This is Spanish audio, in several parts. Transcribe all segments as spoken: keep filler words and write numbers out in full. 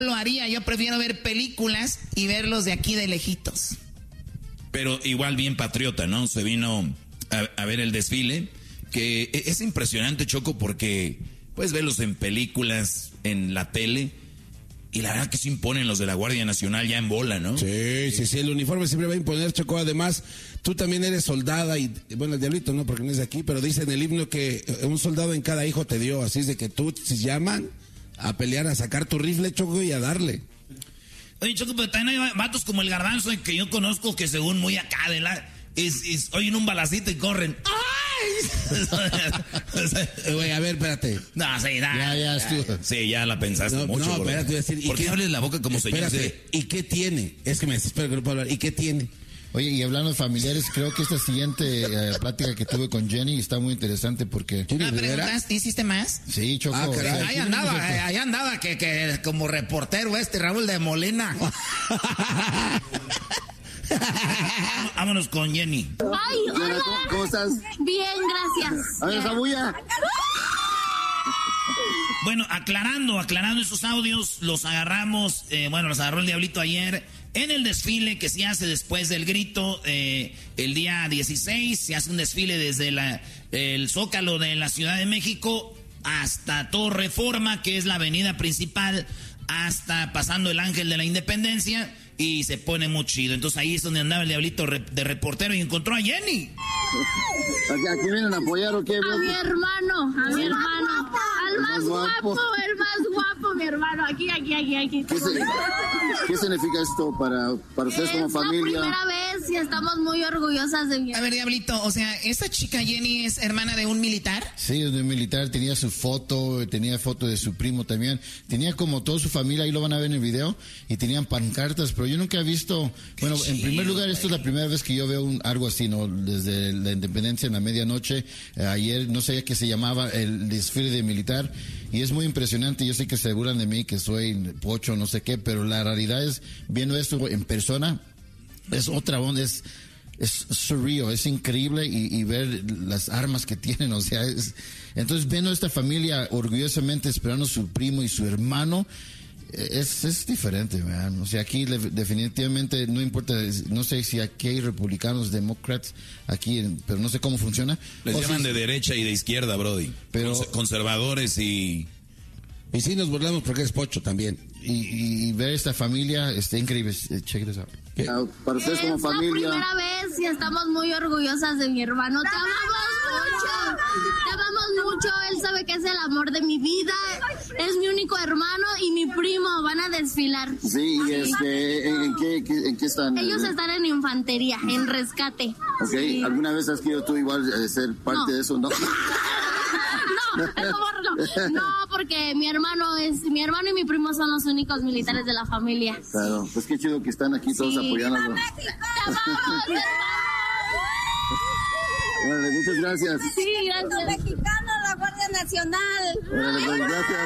lo haría, yo prefiero ver películas y verlos de aquí de lejitos. Pero igual bien patriota, ¿no? Se vino a, a ver el desfile, que es impresionante, Choco, porque puedes verlos en películas, en la tele, y la verdad que se imponen los de la Guardia Nacional ya en bola, ¿no? Sí, sí, sí, el uniforme siempre va a imponer, Choco. Además, tú también eres soldada y, bueno, el diablito no, porque no es de aquí, pero dice en el himno que un soldado en cada hijo te dio, así es de que tú, si llaman a pelear, a sacar tu rifle, Choco, y a darle. Oye, Choco, pero también hay vatos como el Garbanzo que yo conozco que según muy acá de la... Es, es, oyen un balacito y corren. ¡Ay! Güey, a ver, espérate. No, sí, nada. Ya, ya, estuvo. Sí, ya la pensaste no, mucho. No, bro. espérate, voy a decir. ¿Por qué hables la boca como señor? Espérate, ¿y qué tiene? Es que me desespero que no puedo hablar. ¿Y qué tiene? Oye, y hablando de familiares, creo que esta siguiente eh, plática que tuve con Jenny está muy interesante porque... Ah, ¿preguntaste? ¿Hiciste más? Sí, Choco. Ah, caray. Ahí andaba, eh, ahí andaba, que, que como reportero este Raúl de Molina. Vámonos con Jenny. Ay, hola. ¿Cómo, ¿Cómo estás? Bien, gracias. A ver, esa bulla. Bueno, aclarando, aclarando esos audios, los agarramos, eh, bueno, los agarró el Diablito ayer en el desfile que se hace después del grito, eh, el día dieciséis, se hace un desfile desde la, el Zócalo de la Ciudad de México hasta Torre Reforma, que es la avenida principal, hasta pasando el Ángel de la Independencia, y se pone muy chido. Entonces ahí es donde andaba el Diablito de reportero y encontró a Jenny. ¿Aquí, aquí vienen a apoyar o qué? A mi hermano, a mi hermano. Al más guapo, el más guapo, mi hermano. Aquí, aquí, aquí, aquí. ¿Qué, se, ¿Qué significa esto para, para ustedes como familia? Es la primera vez y estamos muy orgullosas de mi hermano. A ver, Diablito, o sea, ¿esta chica Jenny es hermana de un militar? Sí, es de un militar, tenía su foto, tenía foto de su primo también, tenía como toda su familia, ahí lo van a ver en el video, y tenían pancartas, pero yo nunca he visto, Qué bueno, chido, en primer lugar, esto es la primera vez que yo veo un, algo así, ¿no? Desde la independencia en la medianoche, eh, ayer no sabía que se llamaba el desfile de militar, y es muy impresionante. Yo sé que se burlan de mí, que soy pocho, no sé qué, pero la realidad es, viendo esto en persona, es otra onda, es, es surreal, es increíble, y, y ver las armas que tienen, o sea, es, entonces viendo esta familia orgullosamente esperando a su primo y su hermano, es, es diferente, man. O sea, aquí le, definitivamente no importa, no sé si aquí hay republicanos, demócratas, aquí, pero no sé cómo funciona. Les o llaman si, de derecha y de izquierda, Brody. Pero conservadores y... Y sí nos burlamos porque es pocho también. Y, y ver esta familia está increíble. Check this out. Ah, para ustedes como es familia. la primera vez y estamos muy orgullosas de mi hermano. Te amamos mucho. Te amamos mucho. Él sabe que es el amor de mi vida. Es mi único hermano y mi primo. Van a desfilar. Sí, y este, ¿en, en, qué, qué, ¿en qué están? Ellos están en infantería, en rescate. Ok, Sí. ¿alguna vez has querido tú igual eh, ser parte No. de eso? No. No, es como, no, porque mi hermano es, mi hermano y mi primo son los únicos militares de la familia. Claro, pues qué chido que están aquí todos Sí. apoyándonos. ¡Te amamos, hermano! Órale, muchas gracias. Sí, gracias. Mexicano, la Guardia Nacional. Órale, pues, gracias.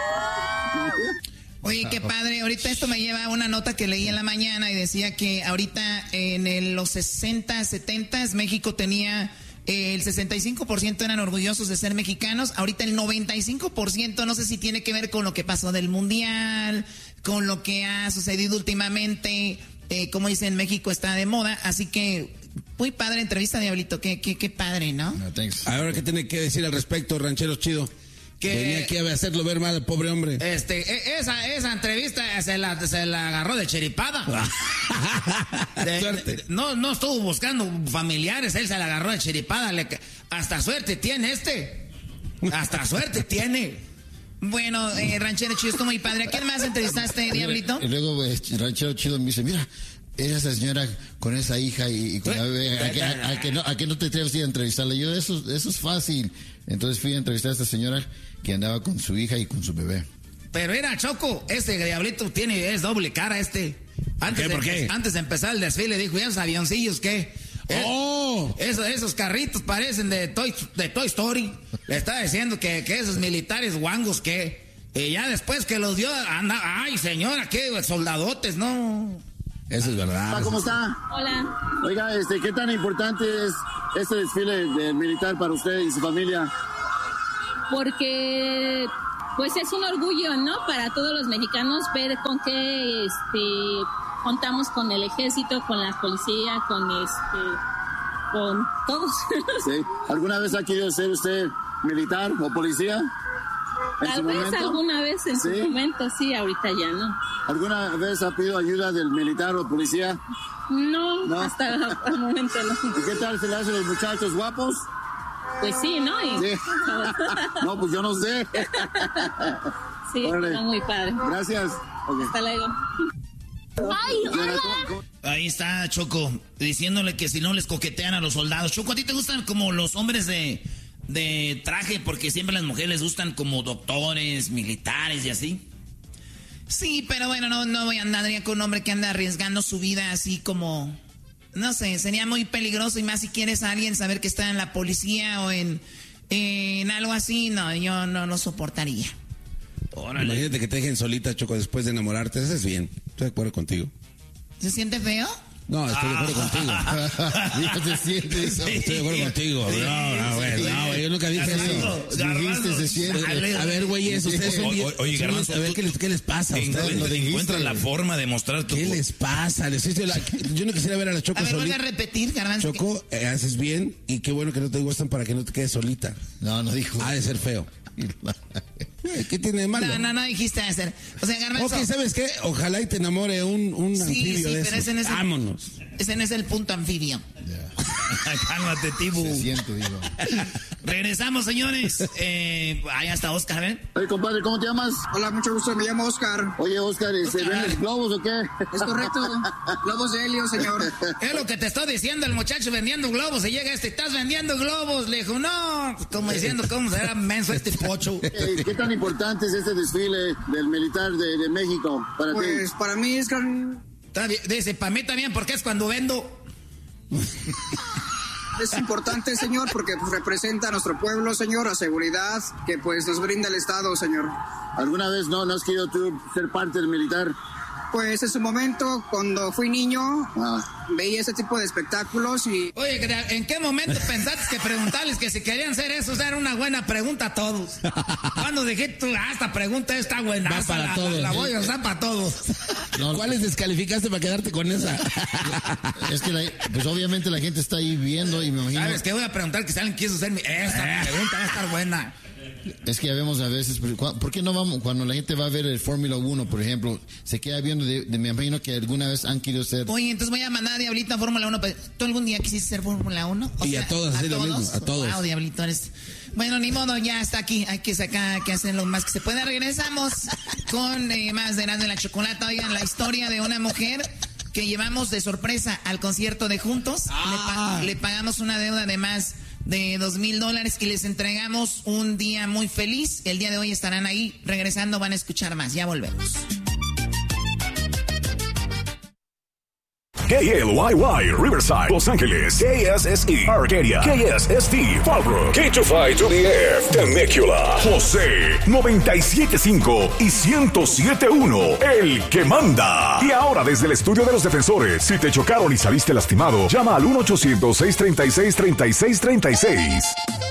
Oye, qué padre. Ahorita esto me lleva a una nota que leí en la mañana y decía que ahorita en el, los sesenta, setenta México tenía... El sesenta y cinco por ciento eran orgullosos de ser mexicanos. Ahorita el noventa y cinco por ciento, no sé si tiene que ver con lo que pasó del mundial, con lo que ha sucedido últimamente. Eh, como dicen, México está de moda. Así que, muy padre entrevista, Diablito. Qué, qué, qué padre, ¿no? No, thanks. Ahora, ¿qué tiene que decir al respecto, ranchero chido? Que venía aquí a hacerlo ver mal al pobre hombre. Este, esa, esa entrevista se la, se la agarró de chiripada. de, Suerte. de, no, no estuvo buscando familiares, él se la agarró de chiripada. Le, hasta suerte tiene este. Hasta suerte tiene. Bueno, eh, ranchero chido, estuvo muy padre. ¿A quién más entrevistaste, Diablito? Y luego eh, ranchero chido me dice, mira, esa señora con esa hija y, y con la bebé, ¿a que, a, a que no, a que no te atreves a ir a entrevistarla? Yo, eso, eso es fácil. Entonces fui a entrevistar a esta señora que andaba con su hija y con su bebé. Pero era Choco, este Diablito tiene, es doble cara este. Antes ¿Qué? ¿Por de, qué? Antes de empezar el desfile dijo, ¿y esos avioncillos qué? ¡Oh! Esos, esos carritos parecen de Toy, de Toy Story. Le estaba diciendo que, que esos militares guangos que... Y ya después que los dio, anda, ay señora, qué soldadotes, ¿no? Eso es verdad. ¿Cómo está? Hola. Oiga, este, ¿qué tan importante es este desfile del militar para usted y su familia? Porque pues es un orgullo, ¿no? Para todos los mexicanos ver con qué este, contamos con el ejército, con la policía, con este, con todos. Sí. ¿Alguna vez ha querido ser usted militar o policía? Tal vez momento? alguna vez en ¿Sí? su momento, sí, ahorita ya no. ¿Alguna vez ha pedido ayuda del militar o policía? No, ¿No? hasta el momento no. ¿Y qué tal se le hacen los muchachos guapos? Pues sí, ¿no? Y... Sí. No, pues yo no sé. Sí, está muy padre. Gracias. Okay. Hasta luego. Ay, hola. Ahí está Choco, diciéndole que si no les coquetean a los soldados. Choco, ¿a ti te gustan como los hombres de, de traje? Porque siempre a las mujeres les gustan como doctores, militares y así. Sí, pero bueno, no, no voy a andar con un hombre que anda arriesgando su vida así como... No sé, sería muy peligroso y más si quieres a alguien saber que está en la policía o en, en algo así. No, yo no lo soportaría. Órale. Imagínate que te dejen solita, Choco, después de enamorarte. Eso es bien. Estoy de acuerdo contigo. ¿Se siente feo? No, estoy de acuerdo contigo. se siente eso. Estoy de acuerdo contigo. No, no, güey, no, güey, yo nunca dije eso. Dijiste, se siente. A ver, güeyes, ustedes son bien... Oye, Garbanzo, a ver, ¿qué les, qué les pasa a ustedes? No encuentran la forma de mostrar tu... ¿Qué les pasa? Les hice la... Yo no quisiera ver a la Choco solita. A ver, voy a repetir, Garbanzo. Choco, eh, haces bien y qué bueno que no te gustan para que no te quedes solita. No, no dijo. Ha de ser feo. ¿Qué tiene de malo? No, no, no dijiste hacer. O sea, Garbanzo. Ok, ¿sabes qué? Ojalá y te enamore un, un sí, anfibio sí, de pero esos. ese no es el, Vámonos. Ese no es el punto anfibio. Yeah. Cálmate, Tibu. Se siente, digo. Regresamos, señores. Eh, ahí está Oscar, ¿ven? Oye, compadre, ¿cómo te llamas? Hola, mucho gusto, me llamo Oscar. Oye, Oscar, ¿se ven los globos o qué? Es correcto, globos de helio, señor. Es lo que te estoy diciendo, el muchacho vendiendo globos. Y llega este, estás vendiendo globos. Le dijo, no, como diciendo, ¿cómo será menso este pocho? Eh, ¿Qué tan importante es este desfile del militar de, de México para pues, ti? Pues para mí es... Dice, para mí también, porque es cuando vendo... Es importante, señor, porque pues, representa a nuestro pueblo, señor, a seguridad que pues nos brinda el Estado, señor. ¿Alguna vez no, no has querido tú ser parte del militar? Pues en su momento, cuando fui niño, ah. veía ese tipo de espectáculos y... Oye, ¿en qué momento pensaste que preguntarles que si querían hacer eso era una buena pregunta a todos? Cuando dijiste tú, ah, esta pregunta está buena, va para la, todos, la, la ¿eh? voy a usar para todos. No, ¿cuáles descalificaste para quedarte con esa? Es que, la, pues obviamente la gente está ahí viendo y me imagino... ¿Sabes qué? Voy a preguntar que si alguien quiso hacer mi... Esta pregunta va a estar buena. Es que ya vemos a veces, ¿por qué no vamos? Cuando la gente va a ver el Fórmula uno, por ejemplo, se queda viendo, de, de, me imagino que alguna vez han querido ser... Oye, entonces voy a mandar a Diablito a Fórmula uno. ¿Tú algún día quisiste ser Fórmula uno? Y sea, a todos, ¿a, todos? Lo mismo, a todos. Wow, Diablito, eres... Bueno, ni modo, ya está aquí. Hay que sacar, hay que hacer lo más que se pueda. Regresamos con eh, más de Erasmo y la Chocolata. Oigan, la historia de una mujer que llevamos de sorpresa al concierto de Juntos. Ah. Le, pa- le pagamos una deuda de más de dos mil dólares y les entregamos un día muy feliz. El día de hoy estarán ahí. Regresando van a escuchar más. Ya volvemos. K L Y Y, Riverside, Los Ángeles, K S S E, Arcadia, K S S T, Fallbrook, K two five to the F, Temecula, José, noventa y siete punto cinco y ciento siete punto uno, el que manda. Y ahora desde el estudio de los defensores, si te chocaron y saliste lastimado, llama al uno ochocientos seiscientos treinta y seis treinta y seis treinta y seis.